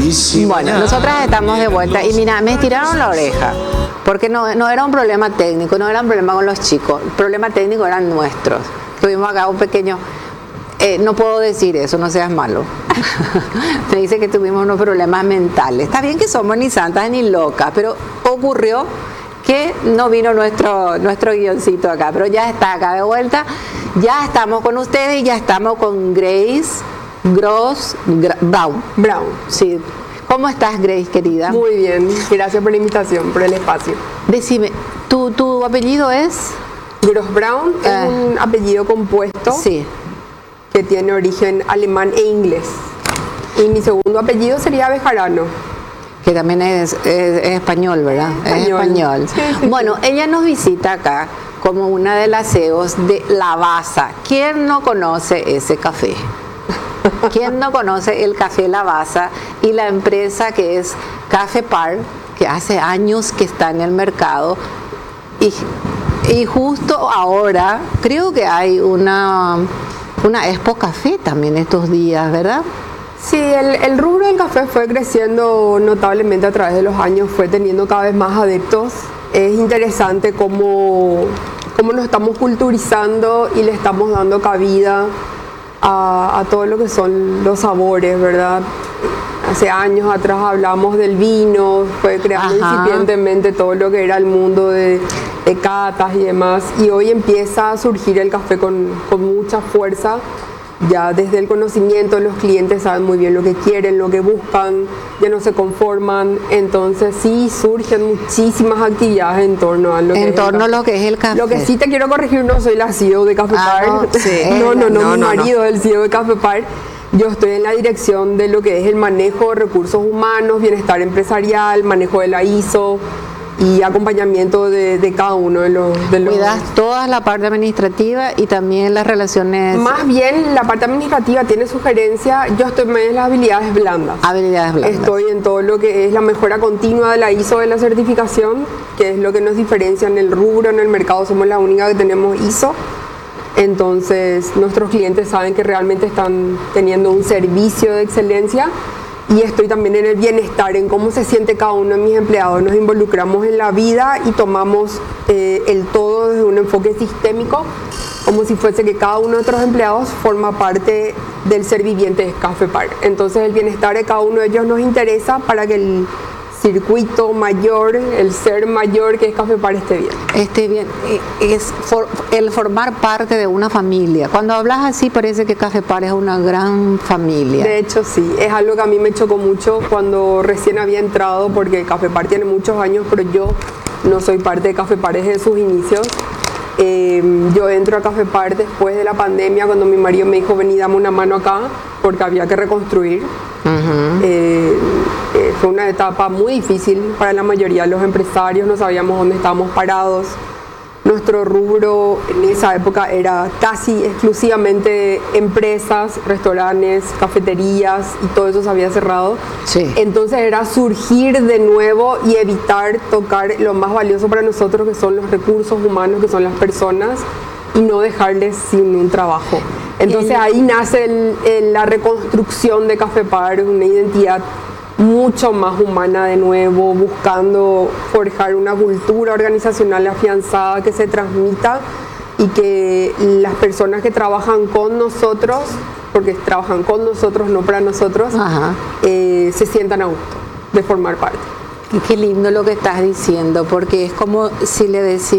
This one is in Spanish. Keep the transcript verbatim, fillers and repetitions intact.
Buenísimo. Bueno, nosotras estamos de vuelta y mira, me estiraron la oreja, porque no, no era un problema técnico, no era un problema con los chicos, el problema técnico eran nuestros. Tuvimos acá un pequeño, eh, no puedo decir eso, no seas malo. Me dice que tuvimos unos problemas mentales. Está bien que somos ni santas ni locas, pero ocurrió que no vino nuestro, nuestro guioncito acá, pero ya está acá de vuelta, ya estamos con ustedes y ya estamos con Grace Gross Gra Brown. Brown. Sí. ¿Cómo estás, Grace, querida? Muy bien, gracias por la invitación, por el espacio. Decime, ¿tu, tu apellido es? Gross Brown es Eh. un apellido compuesto Sí. que tiene origen alemán e inglés. Y mi segundo apellido sería Bejarano. Que también es, es- es español, ¿verdad? Es Español. español. Sí, sí, Bueno, ella nos visita acá como una de las C E Os de Lavazza. ¿Quién no conoce ese café? ¿Quién no conoce el café Lavazza y la empresa que es Café Par, que hace años que está en el mercado? Y, y justo ahora creo que hay una, una Expo Café también estos días, ¿verdad? Sí, el, el rubro del café fue creciendo notablemente a través de los años, fue teniendo cada vez más adeptos. Es interesante cómo, cómo nos estamos culturizando y le estamos dando cabida a, a todo lo que son los sabores, ¿verdad? Hace años atrás hablamos del vino, fue creando Ajá. incipientemente todo lo que era el mundo de, de catas y demás, y hoy empieza a surgir el café con, con mucha fuerza. Ya desde el conocimiento los clientes saben muy bien lo que quieren, lo que buscan, ya no se conforman, entonces sí surgen muchísimas actividades en torno a lo que En es el torno a café. lo que es el café. Lo que sí te quiero corregir, no soy la C E O de Café Ah, Par. no, sí. no, no, no, No, mi no, marido es el C E O de Café Par. Yo estoy en la dirección de lo que es el manejo de recursos humanos, bienestar empresarial, manejo de la I S O y acompañamiento de, de cada uno de los... De los Cuidas toda la parte administrativa y también las relaciones, Más bien, la parte administrativa tiene sugerencia, yo estoy más en las habilidades blandas. habilidades blandas. Estoy en todo lo que es la mejora continua de la I S O de la certificación, que es lo que nos diferencia en el rubro, en el mercado, somos la única que tenemos I S O. Entonces, nuestros clientes saben que realmente están teniendo un servicio de excelencia. Y estoy también en el bienestar, en cómo se siente cada uno de mis empleados. Nos involucramos en la vida y tomamos eh, el todo desde un enfoque sistémico, como si fuese que cada uno de nuestros empleados forma parte del ser viviente de Café Par. Entonces el bienestar de cada uno de ellos nos interesa para que el circuito mayor, el ser mayor que es Café Par esté bien. Esté bien, eh, es for- el formar parte de una familia. Cuando hablas así parece que Café Par es una gran familia. De hecho, sí, es algo que a mí me chocó mucho cuando recién había entrado, porque Café Par tiene muchos años, pero yo no soy parte de Café Par desde sus inicios. Eh, yo entro a Café Par después de la pandemia, cuando mi marido me dijo, vení, dame una mano acá, porque había que reconstruir. Ujú. Eh, eh, fue una etapa muy difícil para la mayoría de los empresarios, no sabíamos dónde estábamos parados. Nuestro rubro en esa época era casi exclusivamente empresas, restaurantes, cafeterías y todo eso se había cerrado. Sí. Entonces era surgir de nuevo y evitar tocar lo más valioso para nosotros, que son los recursos humanos, que son las personas, y no dejarles sin un trabajo. Entonces ahí nace el- el- la reconstrucción de Café Par, una identidad mucho más humana de nuevo, buscando forjar una cultura organizacional afianzada que se transmita y que las personas que trabajan con nosotros, porque trabajan con nosotros, no para nosotros, Ajá. eh, se sientan a gusto de formar parte. Y qué lindo lo que estás diciendo, porque es como si le decís